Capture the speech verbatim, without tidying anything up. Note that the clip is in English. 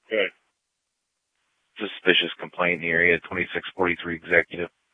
Good. Suspicious complaint in the area, twenty-six forty-three executive.